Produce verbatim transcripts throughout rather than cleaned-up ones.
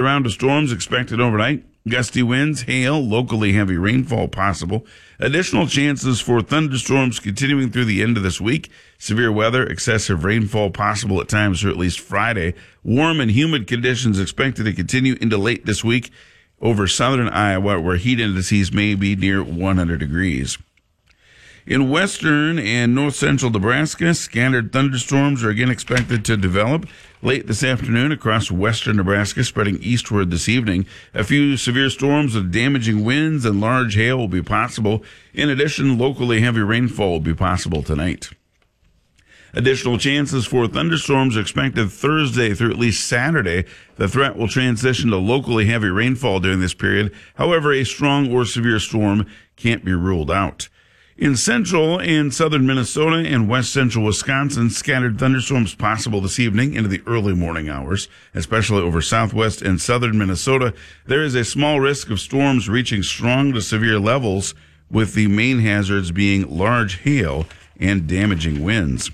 round of storms expected overnight. Gusty winds, hail, locally heavy rainfall possible. Additional chances for thunderstorms continuing through the end of this week. Severe weather, excessive rainfall possible at times through at least Friday. Warm and humid conditions expected to continue into late this week over southern Iowa, where heat indices may be near one hundred degrees. In western and north-central Nebraska, scattered thunderstorms are again expected to develop late this afternoon across western Nebraska, spreading eastward this evening. A few severe storms with damaging winds and large hail will be possible. In addition, locally heavy rainfall will be possible tonight. Additional chances for thunderstorms are expected Thursday through at least Saturday. The threat will transition to locally heavy rainfall during this period. However, a strong or severe storm can't be ruled out. In central and southern Minnesota and west central Wisconsin, scattered thunderstorms possible this evening into the early morning hours, especially over southwest and southern Minnesota. There is a small risk of storms reaching strong to severe levels, with the main hazards being large hail and damaging winds.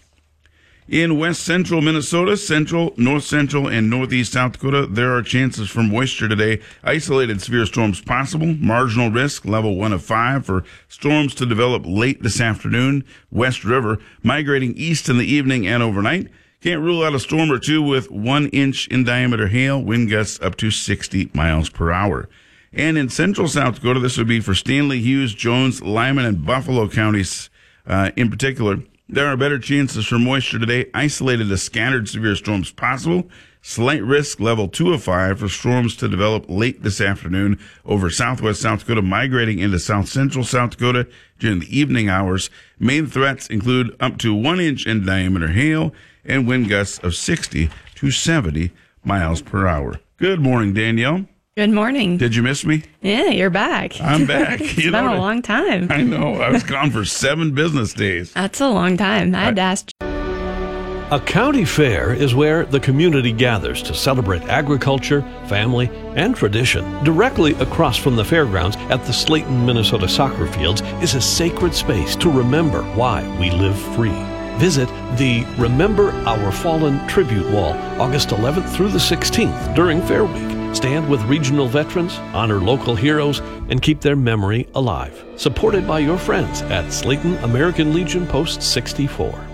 In west central Minnesota, central, north central, and northeast South Dakota, there are chances for moisture today. Isolated severe storms possible. Marginal risk, level one of five, for storms to develop late this afternoon. West River, migrating east in the evening and overnight. Can't rule out a storm or two with one inch in diameter hail, wind gusts up to sixty miles per hour. And in central South Dakota, this would be for Stanley, Hughes, Jones, Lyman, and Buffalo counties uh, in particular. There are better chances for moisture today. Isolated to scattered severe storms possible. Slight risk, level two of five, for storms to develop late this afternoon over southwest South Dakota, migrating into south central South Dakota during the evening hours. Main threats include up to one inch in diameter hail and wind gusts of sixty to seventy miles per hour. Good morning, Danielle. Good morning. Did you miss me? Yeah, you're back. I'm back. It's you been know, a long time. I know. I was gone for seven business days. That's a long time. I had to ask. A county fair is where the community gathers to celebrate agriculture, family, and tradition. Directly across from the fairgrounds at the Slayton, Minnesota soccer fields is a sacred space to remember why we live free. Visit the Remember Our Fallen Tribute Wall August eleventh through the sixteenth during Fair Week. Stand with regional veterans, honor local heroes, and keep their memory alive. Supported by your friends at Slayton American Legion Post sixty-four.